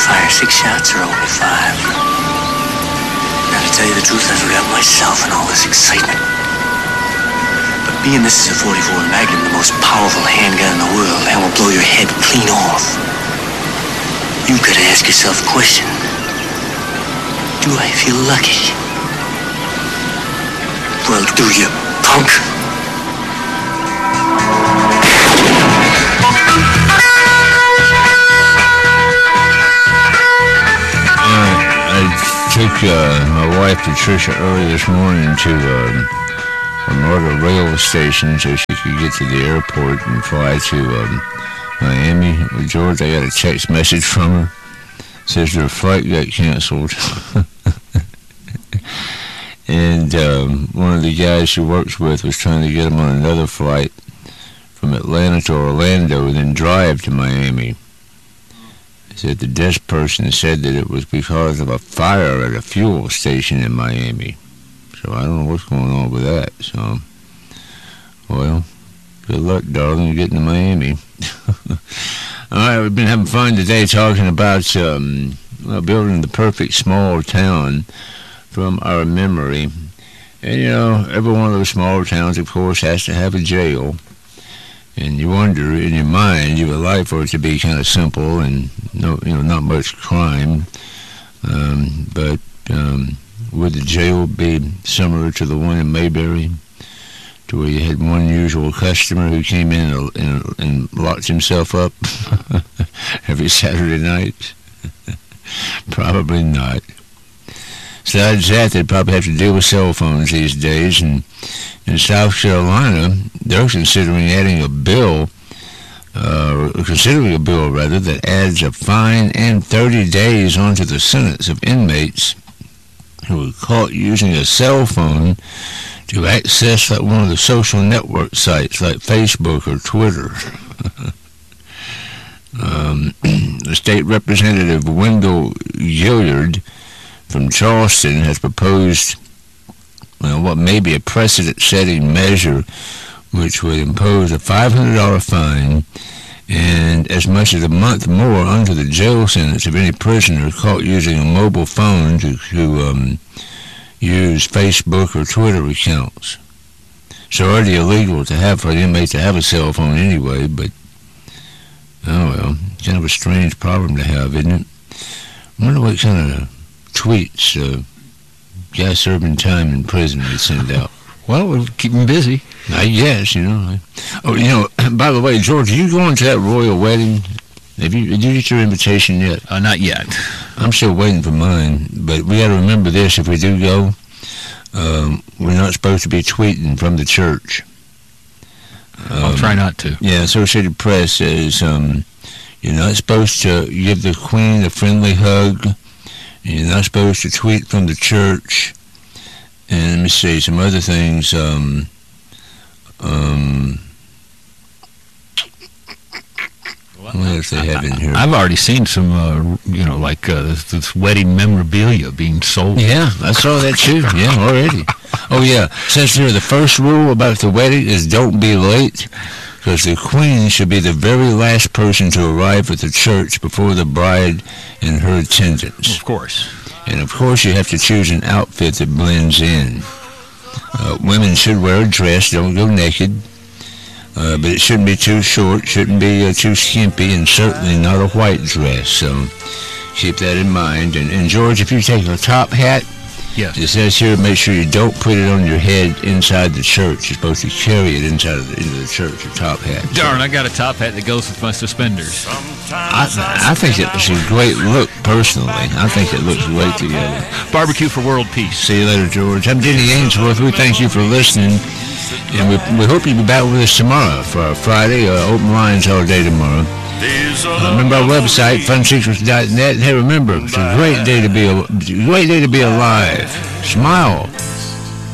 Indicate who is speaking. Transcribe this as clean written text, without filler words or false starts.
Speaker 1: fire 6 shots or only 5? Now, to tell you the truth, I forgot myself in all this excitement. But being this is a 44 Magnum, the most powerful handgun in the world, and will blow your head clean off, you've got to ask yourself a question. Do I feel lucky? Well, do you, punk?
Speaker 2: I took my wife Patricia early this morning to Marta rail station so she could get to the airport and fly to Miami. George, I got a text message from her. It says their flight got canceled. And one of the guys she works with was trying to get them on another flight from Atlanta to Orlando and then drive to Miami. Said the desk person said that it was because of a fire at a fuel station in Miami. So I don't know what's going on with that. So, well, good luck, darling, getting to Miami. All right, we've been having fun today talking about building the perfect small town from our memory. And, you know, every one of those small towns, of course, has to have a jail. And you wonder in your mind, you would like for it to be kind of simple and not much crime. But would the jail be similar to the one in Mayberry, to where you had one usual customer who came in and locked himself up every Saturday night? Probably not. Besides that, they'd probably have to deal with cell phones these days, and in South Carolina, they're considering adding a bill, that adds a fine and 30 days onto the sentence of inmates who were caught using a cell phone to access like one of the social network sites like Facebook or Twitter. The state representative Wendell Gilliard from Charleston has proposed what may be a precedent-setting measure which would impose a $500 fine and as much as a month more under the jail sentence of any prisoner caught using a mobile phone to use Facebook or Twitter accounts. It's already illegal for the inmate to have a cell phone anyway, but, oh well, kind of a strange problem to have, isn't it? I wonder what kind of tweets guys serving time in prison would send out.
Speaker 3: Well, we'll keep him busy.
Speaker 2: I guess, by the way, George, are you going to that royal wedding? Did you get your invitation yet?
Speaker 3: Not yet.
Speaker 2: I'm still waiting for mine, but we got to remember this: if we do go, we're not supposed to be tweeting from the church.
Speaker 3: I'll try not to.
Speaker 2: Yeah, Associated Press says you're not supposed to give the Queen a friendly hug. You're not supposed to tweet from the church. And let me see some other things. What else they have in here?
Speaker 3: I've already seen some, this wedding memorabilia being sold.
Speaker 2: Yeah, I saw that too. Yeah, already. Oh, yeah. Says here the first rule about the wedding is don't be late, because the queen should be the very last person to arrive at the church before the bride and her attendants.
Speaker 3: Of course.
Speaker 2: And of course, you have to choose an outfit that blends in. Women should wear a dress, don't go naked. But it shouldn't be too short, shouldn't be too skimpy, and certainly not a white dress. So keep that in mind. And George, if you take a top hat,
Speaker 3: yes,
Speaker 2: it says here, make sure you don't put it on your head inside the church. You're supposed to carry it into the church, your top hat.
Speaker 3: Darn, I got a top hat that goes with my suspenders.
Speaker 2: I think it's a great look, personally. I think it looks great together.
Speaker 3: Barbecue for world peace.
Speaker 2: See you later, George. I'm Denny Ainsworth. We thank you for listening. And we hope you'll be back with us tomorrow for our Friday. Open lines all day tomorrow. Remember our website, funsecrets.net. And hey, remember, it's a great day to be alive. Smile.